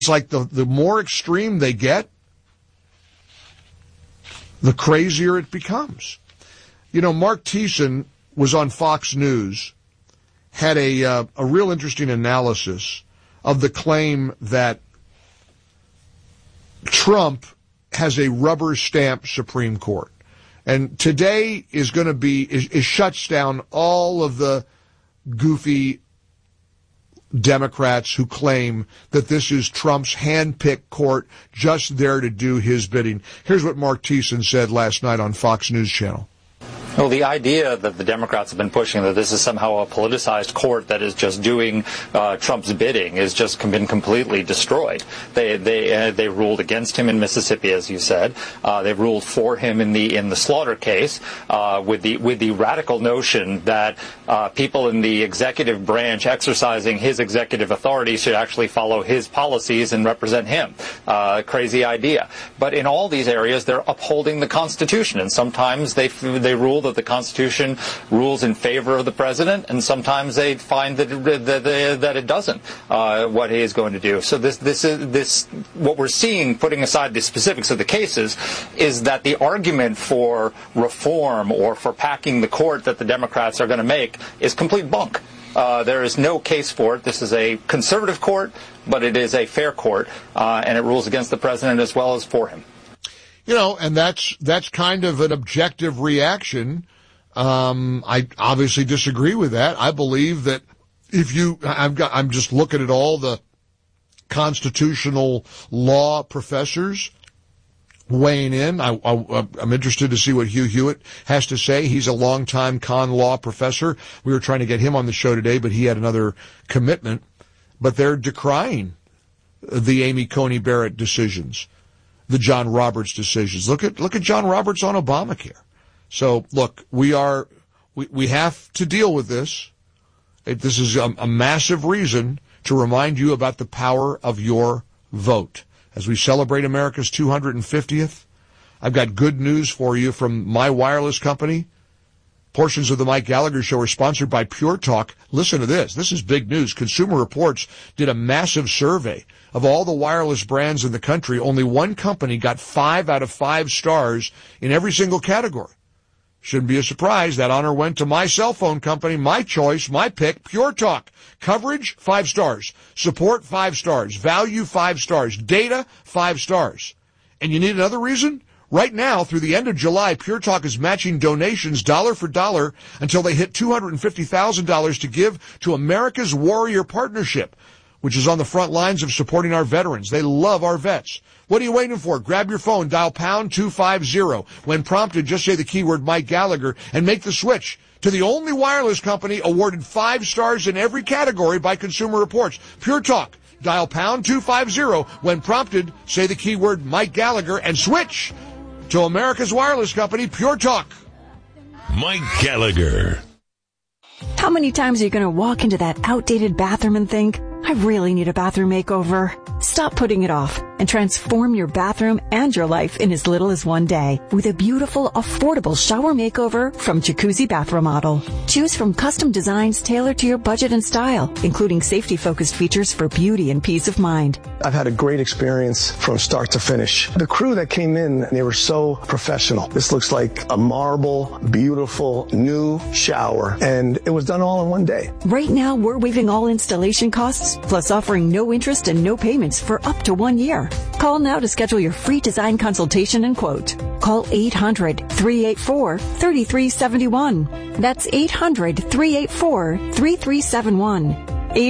It's like the more extreme they get, the crazier it becomes. You know, Mark Thiessen was on Fox News, had a real interesting analysis of the claim that Trump has a rubber stamp Supreme Court. And today is going to be, it shuts down all of the goofy Democrats who claim that this is Trump's hand-picked court just there to do his bidding. Here's what Mark Thiessen said last night on Fox News Channel. Well, the idea that the Democrats have been pushing that this is somehow a politicized court that is just doing Trump's bidding is just been completely destroyed. They ruled against him in Mississippi, as you said. They ruled for him in the Slaughter case with the radical notion that people in the executive branch exercising his executive authority should actually follow his policies and represent him. Crazy idea. But in all these areas, they're upholding the Constitution, and sometimes they rule that the Constitution rules in favor of the president, and sometimes they find that it doesn't. What he is going to do. So this what we're seeing, putting aside the specifics of the cases, is that the argument for reform or for packing the court that the Democrats are going to make is complete bunk. There is no case for it. This is a conservative court, but it is a fair court, and it rules against the president as well as for him. You know, and that's kind of an objective reaction. I obviously disagree with that. I believe that I'm just looking at all the constitutional law professors weighing in. I'm interested to see what Hugh Hewitt has to say. He's a longtime con law professor. We were trying to get him on the show today, but he had another commitment. But they're decrying the Amy Coney Barrett decisions, the John Roberts decisions. Look at John Roberts on Obamacare. So look, we have to deal with this. This is a massive reason to remind you about the power of your vote. As we celebrate America's 250th, I've got good news for you from my wireless company. Portions of the Mike Gallagher Show are sponsored by Pure Talk. Listen to this. This is big news. Consumer Reports did a massive survey of all the wireless brands in the country. Only one company got 5 out of 5 stars in every single category. Shouldn't be a surprise. That honor went to my cell phone company, my choice, my pick, Pure Talk. Coverage, 5 stars. Support, 5 stars. Value, 5 stars. Data, 5 stars. And you need another reason? Right now, through the end of July, Pure Talk is matching donations dollar for dollar until they hit $250,000 to give to America's Warrior Partnership, which is on the front lines of supporting our veterans. They love our vets. What are you waiting for? Grab your phone, dial pound 250. When prompted, just say the keyword Mike Gallagher and make the switch to the only wireless company awarded 5 stars in every category by Consumer Reports. Pure Talk. Dial pound 250. When prompted, say the keyword Mike Gallagher and switch to America's wireless company, Pure Talk. Mike Gallagher. How many times are you going to walk into that outdated bathroom and think, I really need a bathroom makeover? Stop putting it off and transform your bathroom and your life in as little as one day with a beautiful, affordable shower makeover from Jacuzzi Bath Remodel. Choose from custom designs tailored to your budget and style, including safety-focused features for beauty and peace of mind. I've had a great experience from start to finish. The crew that came in, they were so professional. This looks like a marble, beautiful, new shower, and it was done all in one day. Right now, we're waiving all installation costs, plus offering no interest and no payments for up to 1 year. Call now to schedule your free design consultation and quote. Call 800-384-3371. That's 800-384-3371.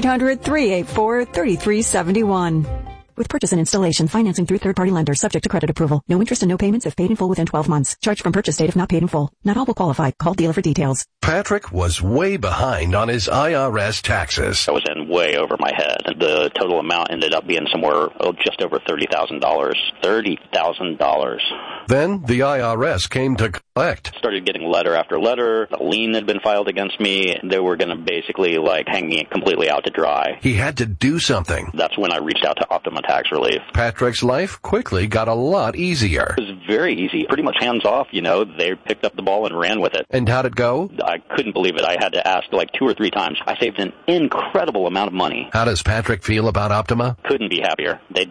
800-384-3371. With purchase and installation, financing through third-party lenders, subject to credit approval. No interest and no payments if paid in full within 12 months. Charged from purchase date if not paid in full. Not all will qualify. Call dealer for details. Patrick was way behind on his IRS taxes. I was in way over my head. The total amount ended up being somewhere just over $30,000. $30,000. Then the IRS came to collect. Started getting letter after letter. A lien had been filed against me. They were going to basically hang me completely out to dry. He had to do something. That's when I reached out to Optima Tax tax relief. Patrick's life quickly got a lot easier. It was very easy, pretty much hands off, They picked up the ball and ran with it. And how'd it go? I couldn't believe it. I had to ask like 2 or 3 times. I saved an incredible amount of money. How does Patrick feel about Optima? Couldn't be happier. They